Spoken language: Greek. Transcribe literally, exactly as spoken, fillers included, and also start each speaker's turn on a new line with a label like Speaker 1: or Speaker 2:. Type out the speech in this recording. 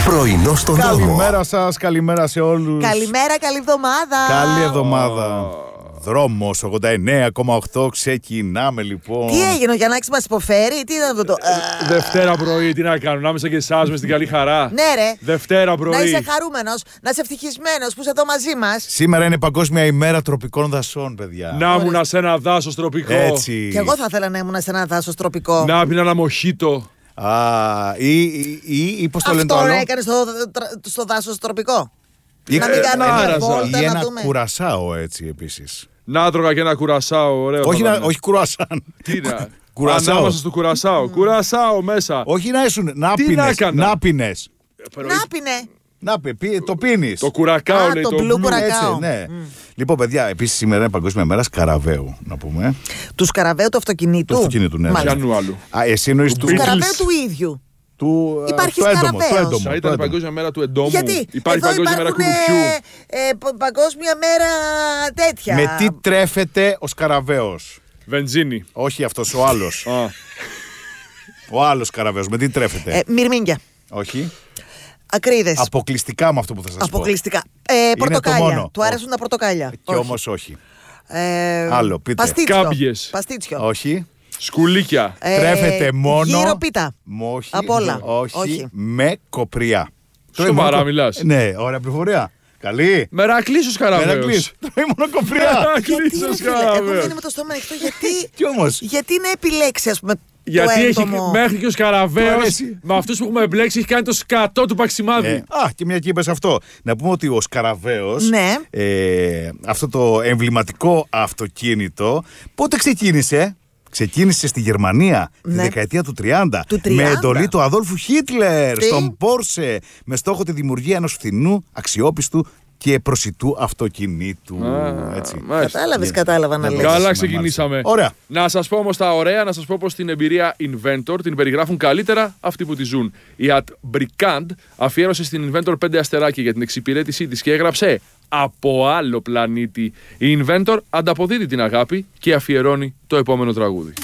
Speaker 1: Πρωινό στον δρόμο.
Speaker 2: Καλημέρα σας, καλημέρα σε όλους.
Speaker 3: Καλημέρα, καλή εβδομάδα.
Speaker 2: Καλή εβδομάδα. Δρόμος ογδόντα εννέα κόμμα οκτώ, ξεκινάμε λοιπόν.
Speaker 3: Τι έγινε, ο Γιαννάκης μας υποφέρει, τι ήταν αυτό το.
Speaker 4: Δευτέρα πρωί, τι να κάνω, ανάμεσα και εσάς με στην καλή χαρά.
Speaker 3: Ναι, ρε.
Speaker 4: Δευτέρα πρωί.
Speaker 3: Να είσαι χαρούμενος, να είσαι ευτυχισμένος που είσαι εδώ μαζί μας.
Speaker 2: Σήμερα είναι Παγκόσμια ημέρα τροπικών δασών, παιδιά.
Speaker 4: Να ήμουν σε ένα δάσος τροπικό.
Speaker 2: Έτσι.
Speaker 3: Και εγώ θα ήθελα να ήμουν σε ένα δάσος τροπικό.
Speaker 4: Να πίνα ένα μοχίτο.
Speaker 2: Α, ή, ή, ή, ή πώς το λένε το
Speaker 3: Αυτό
Speaker 2: άλλο.
Speaker 3: έκανε στο, στο δάσος τροπικό.
Speaker 2: Ή,
Speaker 3: Να μην κάνουμε
Speaker 4: ένα
Speaker 3: μια
Speaker 4: άραζα.
Speaker 3: βόλτα
Speaker 2: ή
Speaker 3: να
Speaker 2: ένα
Speaker 3: δούμε.
Speaker 2: κουρασάο έτσι επίσης.
Speaker 4: Να τρώγα και ένα κουρασάο, ωραίο.
Speaker 2: Όχι,
Speaker 4: θα
Speaker 2: να,
Speaker 4: ήταν.
Speaker 2: όχι κουρασάν.
Speaker 4: Τι να.
Speaker 2: Κουρασάο.
Speaker 4: Ανάμεσα στο κουρασάο. Κουρασάο μέσα.
Speaker 2: Όχι να ήσουν, να
Speaker 4: Τι να
Speaker 2: πίνες.
Speaker 4: έκανα?
Speaker 2: Να πίνες.
Speaker 3: Να πίνε.
Speaker 2: Να πει, πει- το πίνεις.
Speaker 4: Το κουρακάο
Speaker 3: Α,
Speaker 4: λέει
Speaker 3: το
Speaker 4: το
Speaker 3: blue
Speaker 4: blue.
Speaker 3: κουρακάο.
Speaker 2: Έτσι, ναι. Λοιπόν, παιδιά, επίσης σήμερα είναι Παγκόσμια μέρα Σκαραβαίου, να πούμε.
Speaker 3: Του σκαραβαίου του αυτοκινήτου.
Speaker 2: Του αυτοκινήτου, ναι.
Speaker 3: Μάλιστα.
Speaker 4: Πιανού άλλου.
Speaker 2: Α, εσύ εννοείς του.
Speaker 3: Του
Speaker 4: Beatles.
Speaker 3: σκαραβαίου του ίδιου.
Speaker 2: του
Speaker 3: Υπάρχει
Speaker 2: το έντομο,
Speaker 3: Σκαραβαίος.
Speaker 2: το έντομο,
Speaker 4: Θα
Speaker 2: το
Speaker 4: ήταν η
Speaker 2: έντομο.
Speaker 4: παγκόσμια μέρα του εντόμου.
Speaker 3: Γιατί
Speaker 4: Υπάρχει
Speaker 3: εδώ
Speaker 4: παγκόσμια μέρα
Speaker 3: υπάρχουν
Speaker 4: κουρουπιού.
Speaker 3: ε, ε, πα- παγκόσμια μέρα τέτοια.
Speaker 2: Με τι τρέφεται ο Σκαραβαίος?
Speaker 4: Βενζίνη.
Speaker 2: Όχι αυτός, ο άλλος.
Speaker 4: Α.
Speaker 2: Ο άλλος Σκαραβαίος, με τι τρέφεται?
Speaker 3: Ε, μυρμήγκια.
Speaker 2: Όχι.
Speaker 3: Ακρίδες.
Speaker 2: Αποκλειστικά με αυτό που θα σας
Speaker 3: Αποκλειστικά. Ε,
Speaker 2: το
Speaker 3: πορτοκάλια.
Speaker 2: μόνο.
Speaker 3: Του άρεσαν τα πορτοκάλια.
Speaker 2: πω. Και όμως όχι.
Speaker 3: Ε,
Speaker 2: Άλλο, πείτε.
Speaker 3: Παστίτσιο.
Speaker 4: Κάμπιες.
Speaker 3: Παστίτσιο.
Speaker 2: Όχι.
Speaker 4: Σκουλίκια.
Speaker 3: Ε,
Speaker 2: Τρέφεται μόνο.
Speaker 3: Γύρω πίτα.
Speaker 2: Μ' όχι.
Speaker 3: Απ' όλα.
Speaker 2: Όχι.
Speaker 3: Όχι.
Speaker 2: Με κοπριά.
Speaker 4: Σοβαρά
Speaker 2: Τρώει μόνο-
Speaker 4: μιλάς?
Speaker 2: Ναι, ωραία πληροφορία. Καλή.
Speaker 4: Μερακλής ο Σκαραβαίος.
Speaker 2: Μερακλής. Τρώει μόνο κοπριά.
Speaker 3: Γιατί
Speaker 4: Μερακλής ο
Speaker 3: ρε φίλε, εγώ
Speaker 4: Σκαραβαίος.
Speaker 3: μένω με το στόμα ανοιχτό γιατί,
Speaker 2: Τι όμως?
Speaker 3: γιατί να επιλέξει ας πούμε
Speaker 4: Γιατί
Speaker 3: το
Speaker 4: έχει
Speaker 3: έντομο.
Speaker 4: μέχρι και ο
Speaker 2: Του
Speaker 4: Σκαραβαίος
Speaker 2: αρέσει.
Speaker 4: με αυτούς που έχουμε εμπλέξει έχει κάνει το σκατό του Παξιμάδη.
Speaker 2: Ε, α, και μια και είπες αυτό. Να πούμε ότι ο Σκαραβαίος,
Speaker 3: Ναι.
Speaker 2: ε, αυτό το εμβληματικό αυτοκίνητο, πότε ξεκίνησε? Ξεκίνησε στη Γερμανία τη
Speaker 3: Ναι.
Speaker 2: δεκαετία του τριάντα,
Speaker 3: Του τριάντα.
Speaker 2: με εντολή του Αδόλφου Χίτλερ
Speaker 3: Τι?
Speaker 2: στον Πόρσε, με στόχο τη δημιουργία ενός φθηνού, αξιόπιστου και προσιτού αυτοκινήτου. Έτσι.
Speaker 4: Μάλιστα.
Speaker 3: Κατάλαβες, κατάλαβα να
Speaker 2: Ναι,
Speaker 3: λες.
Speaker 2: καλά.
Speaker 4: Καλά
Speaker 2: Μάλιστα.
Speaker 4: ξεκινήσαμε.
Speaker 2: Ωραία.
Speaker 4: Να σας πω όμως τα ωραία, να σας πω πως την εμπειρία Inventor την περιγράφουν καλύτερα αυτοί που τη ζουν. Η At Bricand αφιέρωσε στην Inventor πέντε αστεράκια για την εξυπηρέτησή της και έγραψε «Από άλλο πλανήτη». Η Inventor ανταποδίδει την αγάπη και αφιερώνει το επόμενο τραγούδι.